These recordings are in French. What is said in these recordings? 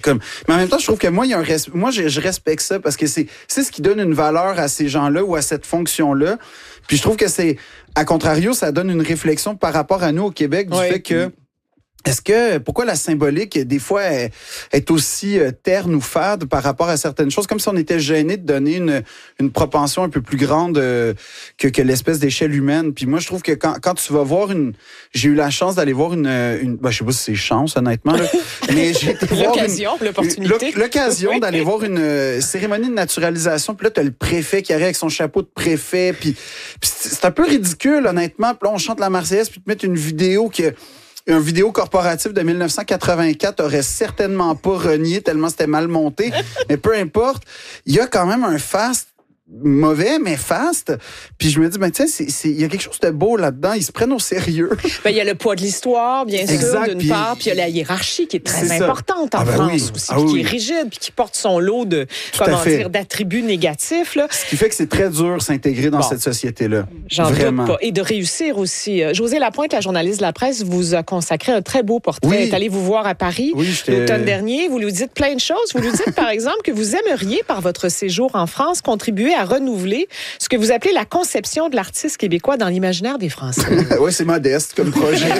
Mais en même temps, je trouve que moi, il y a moi, je respecte ça parce que c'est ce qui donne une valeur à ces gens-là ou à cette fonction-là. Puis je trouve que à contrario, ça donne une réflexion par rapport à nous au Québec du fait que pourquoi la symbolique, des fois, est aussi terne ou fade par rapport à certaines choses, comme si on était gêné de donner une propension un peu plus grande que l'espèce d'échelle humaine. Puis moi, je trouve que quand tu vas voir j'ai eu la chance d'aller voir je sais pas si c'est chance, honnêtement, là, mais j'ai été voir l'occasion d'aller voir une cérémonie de naturalisation. Puis là, t'as le préfet qui arrive avec son chapeau de préfet. Puis c'est un peu ridicule, honnêtement. Puis là, on chante la Marseillaise, puis te mettre une vidéo un vidéo corporatif de 1984 aurait certainement pas renié tellement c'était mal monté. Mais peu importe, il y a quand même un fast mauvais, mais fast. Puis je me dis, tiens, il y a quelque chose de beau là-dedans. Ils se prennent au sérieux. Il y a le poids de l'histoire, bien sûr, d'une part. Puis il y a la hiérarchie qui est très importante en France aussi, qui est rigide, puis qui porte son lot d'attributs négatifs. Là. Ce qui fait que c'est très dur de s'intégrer dans cette société-là. J'en doute pas. Et de réussir aussi. José Lapointe, la journaliste de la presse, vous a consacré un très beau portrait. Elle est allée vous voir à Paris l'automne dernier. Vous lui dites plein de choses. Vous lui dites, par exemple, que vous aimeriez, par votre séjour en France, contribuer à renouveler ce que vous appelez la conception de l'artiste québécois dans l'imaginaire des Français. Oui, c'est modeste comme projet.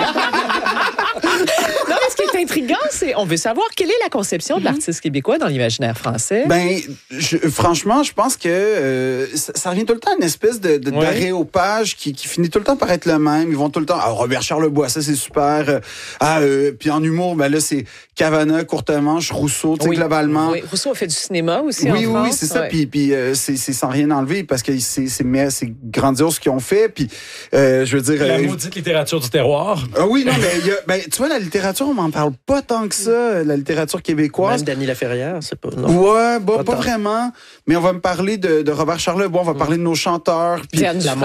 Non, mais ce qui est intriguant, c'est on veut savoir quelle est la conception de l'artiste québécois dans l'imaginaire français. Franchement, je pense que ça revient tout le temps à une espèce d'aréopage qui finit tout le temps par être le même. Ils vont tout le temps Robert Charlebois, ça c'est super. Puis en humour, là c'est Cavana, Courtemanche, Rousseau, tu sais, globalement. Oui, Rousseau a fait du cinéma aussi en France. Oui, c'est ça. Puis c'est sans rien enlever parce que c'est grandiose ce qu'ils ont fait. Puis je veux dire, la maudite littérature du terroir. Ah oui, non, mais tu vois, la littérature, on m'en parle pas tant que ça, la littérature québécoise. Même Dany Laferrière, c'est pas... Non. Ouais, pas vraiment. Mais on va me parler de Robert Charlebois, on va parler de nos chanteurs. Puis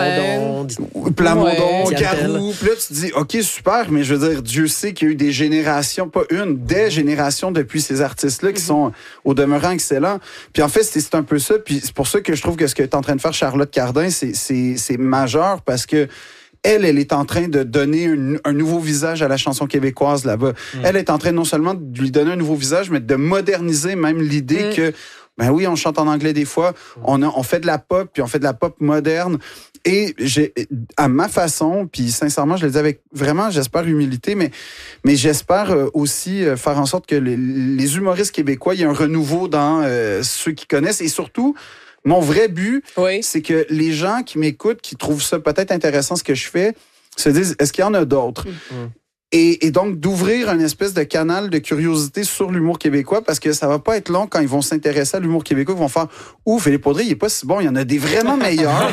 Plamondon, Garou. Puis là, tu te dis, OK, super, mais je veux dire, Dieu sait qu'il y a eu des générations, pas une, des générations depuis ces artistes-là qui sont au demeurant excellents. Puis en fait, c'est un peu ça. Puis c'est pour ça que je trouve que ce qu'est en train de faire Charlotte Cardin, c'est majeur parce que elle est en train de donner un nouveau visage à la chanson québécoise là-bas. Elle est en train non seulement de lui donner un nouveau visage, mais de moderniser même l'idée que, oui, on chante en anglais des fois, on fait de la pop, puis on fait de la pop moderne. Et à ma façon, puis sincèrement, je le dis avec vraiment, j'espère humilité, mais j'espère aussi faire en sorte que les humoristes québécois, il y ait un renouveau dans ceux qui connaissent et surtout, mon vrai but, c'est que les gens qui m'écoutent, qui trouvent ça peut-être intéressant ce que je fais, se disent, est-ce qu'il y en a d'autres? Et donc, d'ouvrir une espèce de canal de curiosité sur l'humour québécois, parce que ça va pas être long quand ils vont s'intéresser à l'humour québécois, ils vont faire « Ouh, Philippe Audrey, il est pas si bon, il y en a des vraiment meilleurs. »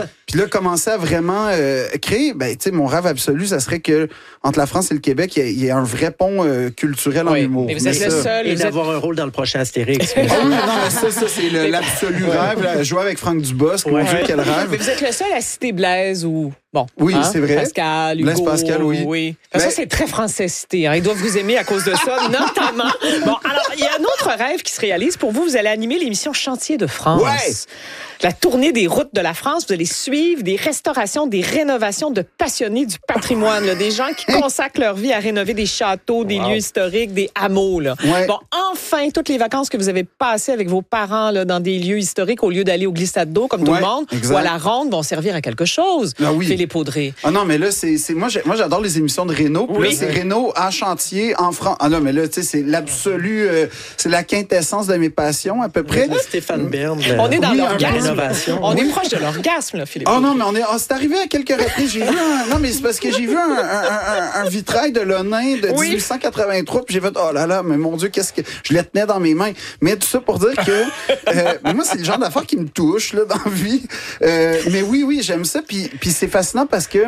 Puis là, commencer à vraiment créer, tu sais, mon rêve absolu, ça serait que entre la France et le Québec, il y ait un vrai pont culturel en humour. Mais vous êtes le seul. Et d'avoir un rôle dans le prochain Astérix. Non, mais ça c'est l'absolu rêve. Là, jouer avec Franck Dubosc, mon Dieu, quel rêve. Mais vous êtes le seul à citer Blaise ou... Bon, oui, c'est vrai. Pascal, Hugo. Blaise Pascal, oui. Ça, c'est très français cité. Ils doivent vous aimer à cause de ça, notamment. Bon, alors, il y a un autre rêve qui se réalise pour vous. Vous allez animer l'émission Chantier de France. Ouais! La tournée des routes de la France, vous allez suivre des restaurations, des rénovations de passionnés du patrimoine, là, des gens qui consacrent leur vie à rénover des châteaux, des lieux historiques, des hameaux. Là. Ouais. Bon, enfin, toutes les vacances que vous avez passées avec vos parents là, dans des lieux historiques, au lieu d'aller au glissade d'eau comme tout le monde, ou à la ronde, vont servir à quelque chose. Ah oui. Philippe Audrey. Ah non, mais là, moi j'adore les émissions de Réno. Puis là, c'est Réno à chantier en France. Ah non, mais là, tu sais, c'est l'absolu, c'est la quintessence de mes passions, à peu près. Stéphane Bern. On est dans l'orgasme. On est Oui. proche de l'orgasme, là, Philippe. Oh non, mais c'est arrivé à quelques reprises. J'ai vu non, mais c'est parce que j'ai vu un vitrail de Lonin de 1883, puis j'ai fait, oh là là, mais mon Dieu, qu'est-ce que... Je le tenais dans mes mains. Mais tout ça pour dire que moi, c'est le genre d'affaires qui me touche, là, dans la vie. Mais oui, j'aime ça. Puis c'est fascinant parce que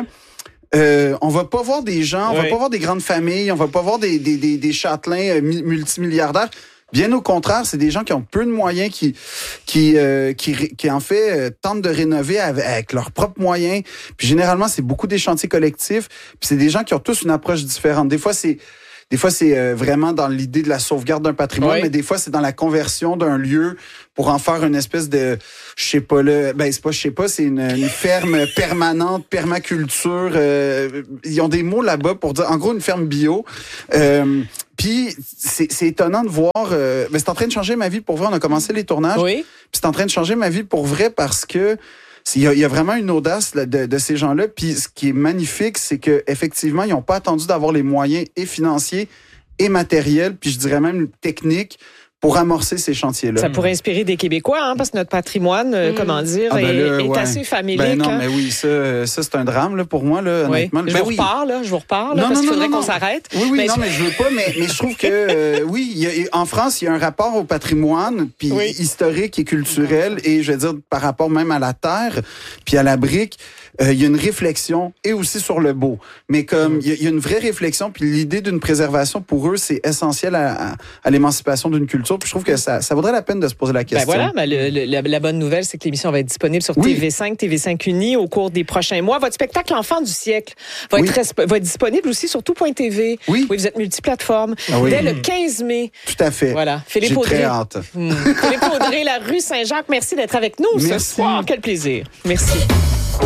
on va pas voir des gens, on va pas voir des grandes familles, on va pas voir des châtelains multimilliardaires. Bien au contraire, c'est des gens qui ont peu de moyens, qui en fait tentent de rénover avec leurs propres moyens. Puis généralement, c'est beaucoup des chantiers collectifs. Puis c'est des gens qui ont tous une approche différente. Des fois, Des fois, c'est vraiment dans l'idée de la sauvegarde d'un patrimoine, mais des fois, c'est dans la conversion d'un lieu pour en faire une espèce de, c'est une ferme permanente, permaculture. Ils ont des mots là-bas pour dire, en gros, une ferme bio. Puis c'est étonnant de voir. Mais c'est en train de changer ma vie pour vrai. On a commencé les tournages. Oui. Puis c'est en train de changer ma vie pour vrai parce que il y a vraiment une audace là, de ces gens-là. Puis ce qui est magnifique, c'est que effectivement, ils n'ont pas attendu d'avoir les moyens et financiers et matériels, puis je dirais même techniques, pour amorcer ces chantiers-là. Ça pourrait inspirer des Québécois, hein, parce que notre patrimoine, est assez familier. Ben non, mais oui, ça c'est un drame là, pour moi, là, honnêtement. Je vous reparle, parce qu'il faudrait qu'on s'arrête. Oui, mais je veux pas, mais je trouve que, en France, il y a un rapport au patrimoine, puis historique et culturel, et je veux dire, par rapport même à la terre, puis à la brique, il y a une réflexion, et aussi sur le beau. Mais comme, il y a une vraie réflexion, puis l'idée d'une préservation, pour eux, c'est essentiel à l'émancipation d'une culture. Puis je trouve que ça vaudrait la peine de se poser la question. La bonne nouvelle, c'est que l'émission va être disponible sur TV5, TV5 Uni au cours des prochains mois. Votre spectacle Enfant du siècle va être disponible aussi sur tout.tv. Oui, vous êtes multiplateforme. Dès le 15 mai. Tout à fait. Voilà. Philippe Audrey. J'ai très hâte. Philippe Audrey, la rue Saint-Jacques. Merci d'être avec nous ce soir. Quel plaisir. Merci.